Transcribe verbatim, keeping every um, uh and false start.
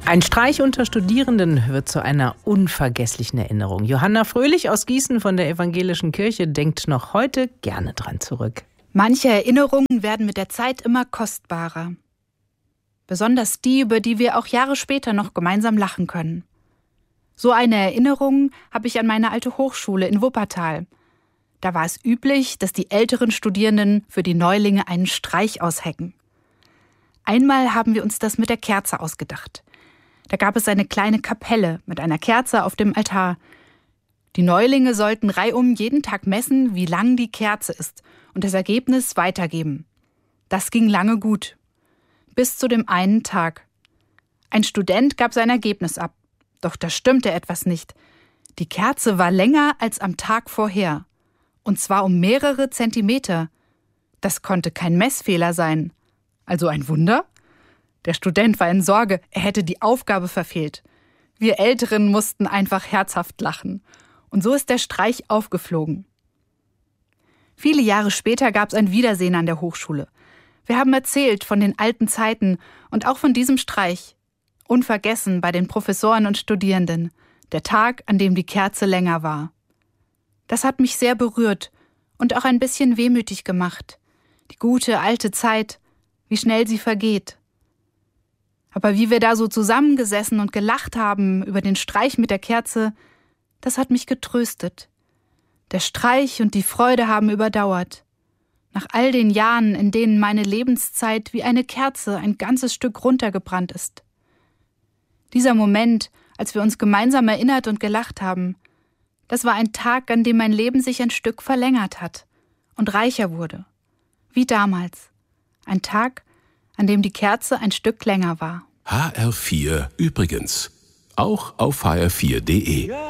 Ein Streich unter Studierenden wird zu einer unvergesslichen Erinnerung. Johanna Fröhlich aus Gießen von der Evangelischen Kirche denkt noch heute gerne dran zurück. Manche Erinnerungen werden mit der Zeit immer kostbarer. Besonders die, über die wir auch Jahre später noch gemeinsam lachen können. So eine Erinnerung habe ich an meine alte Hochschule in Wuppertal. Da war es üblich, dass die älteren Studierenden für die Neulinge einen Streich aushecken. Einmal haben wir uns das mit der Kerze ausgedacht. Da gab es eine kleine Kapelle mit einer Kerze auf dem Altar. Die Neulinge sollten reihum jeden Tag messen, wie lang die Kerze ist und das Ergebnis weitergeben. Das ging lange gut. Bis zu dem einen Tag. Ein Student gab sein Ergebnis ab. Doch da stimmte etwas nicht. Die Kerze war länger als am Tag vorher. Und zwar um mehrere Zentimeter. Das konnte kein Messfehler sein. Also ein Wunder? Der Student war in Sorge, er hätte die Aufgabe verfehlt. Wir Älteren mussten einfach herzhaft lachen. Und so ist der Streich aufgeflogen. Viele Jahre später gab es ein Wiedersehen an der Hochschule. Wir haben erzählt von den alten Zeiten und auch von diesem Streich. Unvergessen bei den Professoren und Studierenden. Der Tag, an dem die Kerze länger war. Das hat mich sehr berührt und auch ein bisschen wehmütig gemacht. Die gute alte Zeit, wie schnell sie vergeht. Aber wie wir da so zusammengesessen und gelacht haben über den Streich mit der Kerze, das hat mich getröstet. Der Streich und die Freude haben überdauert. Nach all den Jahren, in denen meine Lebenszeit wie eine Kerze ein ganzes Stück runtergebrannt ist. Dieser Moment, als wir uns gemeinsam erinnert und gelacht haben, das war ein Tag, an dem mein Leben sich ein Stück verlängert hat und reicher wurde. Wie damals. Ein Tag, an dem die Kerze ein Stück länger war. H R vier übrigens. Auch auf h r vier punkt de.